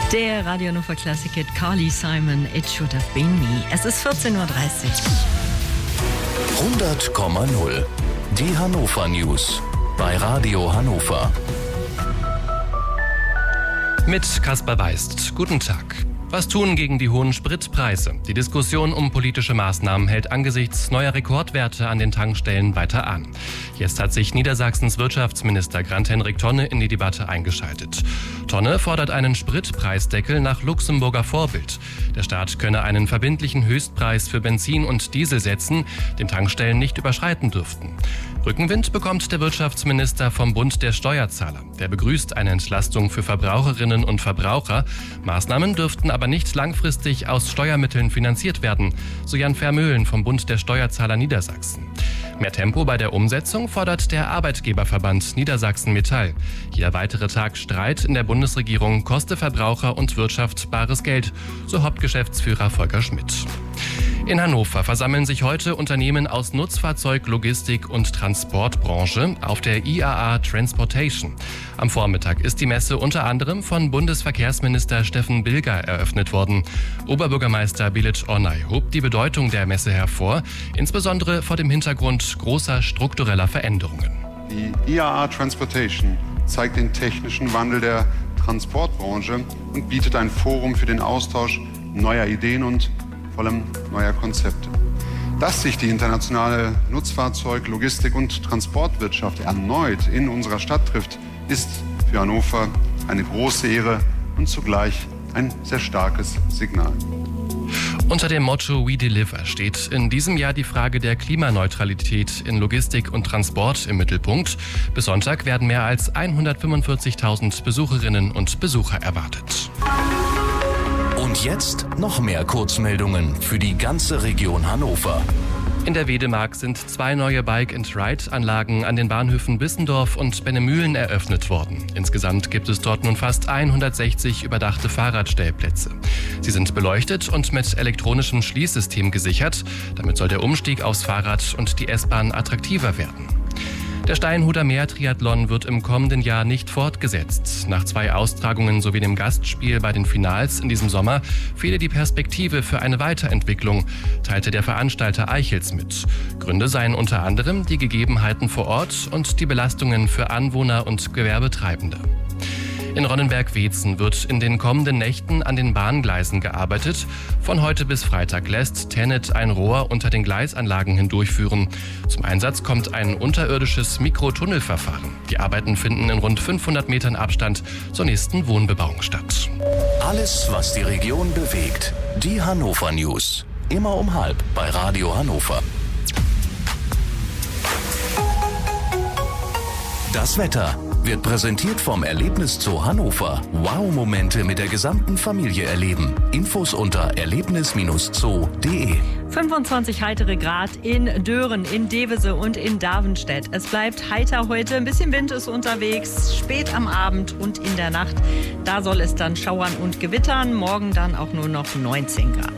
Der Radio Hannover Classic Hit Carly Simon, It Should Have Been Me. Es ist 14.30 Uhr. 100,0. Die Hannover News bei Radio Hannover. Mit Kaspar Weist. Guten Tag. Was tun gegen die hohen Spritpreise? Die Diskussion um politische Maßnahmen hält angesichts neuer Rekordwerte an den Tankstellen weiter an. Jetzt hat sich Niedersachsens Wirtschaftsminister Grant-Henrik Tonne in die Debatte eingeschaltet. Tonne fordert einen Spritpreisdeckel nach Luxemburger Vorbild. Der Staat könne einen verbindlichen Höchstpreis für Benzin und Diesel setzen, den Tankstellen nicht überschreiten dürften. Rückenwind bekommt der Wirtschaftsminister vom Bund der Steuerzahler. Der begrüßt eine Entlastung für Verbraucherinnen und Verbraucher. Maßnahmen dürften aber nicht langfristig aus Steuermitteln finanziert werden, so Jan Vermöhlen vom Bund der Steuerzahler Niedersachsen. Mehr Tempo bei der Umsetzung fordert der Arbeitgeberverband Niedersachsen Metall. Jeder weitere Tag Streit in der Bundesregierung koste Verbraucher und Wirtschaft bares Geld, so Hauptgeschäftsführer Volker Schmidt. In Hannover versammeln sich heute Unternehmen aus Nutzfahrzeug-, Logistik- und Transportbranche auf der IAA Transportation. Am Vormittag ist die Messe unter anderem von Bundesverkehrsminister Steffen Bilger eröffnet worden. Oberbürgermeister Bilic Ornay hob die Bedeutung der Messe hervor, insbesondere vor dem Hintergrund großer struktureller Veränderungen. Die IAA Transportation zeigt den technischen Wandel der Transportbranche und bietet ein Forum für den Austausch neuer Ideen und vor allem neuer Konzepte. Dass sich die internationale Nutzfahrzeug-, Logistik- und Transportwirtschaft erneut in unserer Stadt trifft, ist für Hannover eine große Ehre und zugleich ein sehr starkes Signal. Unter dem Motto We Deliver steht in diesem Jahr die Frage der Klimaneutralität in Logistik und Transport im Mittelpunkt. Bis Sonntag werden mehr als 145.000 Besucherinnen und Besucher erwartet. Und jetzt noch mehr Kurzmeldungen für die ganze Region Hannover. In der Wedemark sind 2 neue Bike-and-Ride-Anlagen an den Bahnhöfen Bissendorf und Bennemühlen eröffnet worden. Insgesamt gibt es dort nun fast 160 überdachte Fahrradstellplätze. Sie sind beleuchtet und mit elektronischem Schließsystem gesichert. Damit soll der Umstieg aufs Fahrrad und die S-Bahn attraktiver werden. Der Steinhuder Meer-Triathlon wird im kommenden Jahr nicht fortgesetzt. Nach 2 Austragungen sowie dem Gastspiel bei den Finals in diesem Sommer fehle die Perspektive für eine Weiterentwicklung, teilte der Veranstalter Eichels mit. Gründe seien unter anderem die Gegebenheiten vor Ort und die Belastungen für Anwohner und Gewerbetreibende. In Ronnenberg-Weetzen wird in den kommenden Nächten an den Bahngleisen gearbeitet. Von heute bis Freitag lässt TenneT ein Rohr unter den Gleisanlagen hindurchführen. Zum Einsatz kommt ein unterirdisches Mikrotunnelverfahren. Die Arbeiten finden in rund 500 Metern Abstand zur nächsten Wohnbebauung statt. Alles, was die Region bewegt. Die Hannover News. Immer um 12:30 bei Radio Hannover. Das Wetter wird präsentiert vom Erlebniszoo Hannover. Wow-Momente mit der gesamten Familie erleben. Infos unter erlebnis-zoo.de. 25 heitere Grad in Dören, in Devese und in Davenstedt. Es bleibt heiter heute, ein bisschen Wind ist unterwegs, spät am Abend und in der Nacht. Da soll es dann schauern und gewittern, morgen dann auch nur noch 19 Grad.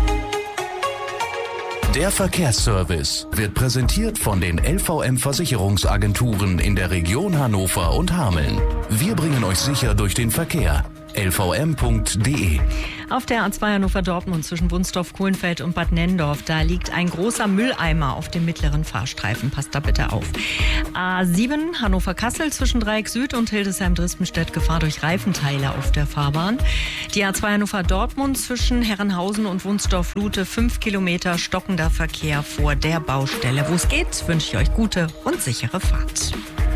Der Verkehrsservice wird präsentiert von den LVM-Versicherungsagenturen in der Region Hannover und Hameln. Wir bringen euch sicher durch den Verkehr. lvm.de. Auf der A2 Hannover-Dortmund zwischen Wunsdorf, Kohlenfeld und Bad Nenndorf, da liegt ein großer Mülleimer auf dem mittleren Fahrstreifen. Passt da bitte auf. A7 Hannover-Kassel zwischen Dreieck Süd und Hildesheim-Drispenstedt, Gefahr durch Reifenteile auf der Fahrbahn. Die A2 Hannover-Dortmund zwischen Herrenhausen und Wunsdorf-Lute, 5 Kilometer stockender Verkehr vor der Baustelle. Wo es geht, wünsche ich euch gute und sichere Fahrt.